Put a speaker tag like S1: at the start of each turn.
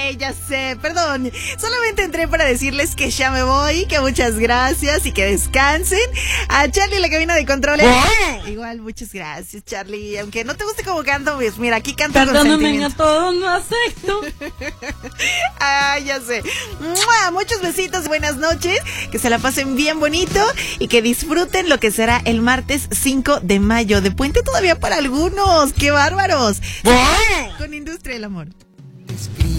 S1: ya sé, perdón. Solamente entré para decirles que ya me voy, que muchas gracias y que descansen. A Charlie, la cabina de controles. Igual, muchas gracias, Charlie. Aunque no te guste cómo canto, pues mira, aquí canto con sentimiento.
S2: A todos no acepto.
S1: Ya sé. ¡Mua! Muchos besitos, buenas noches. Que se la pasen bien bonito y que disfruten lo que será el martes 5 de mayo. De puente todavía para algunos. ¡Qué bárbaros! Con Industria del Amor.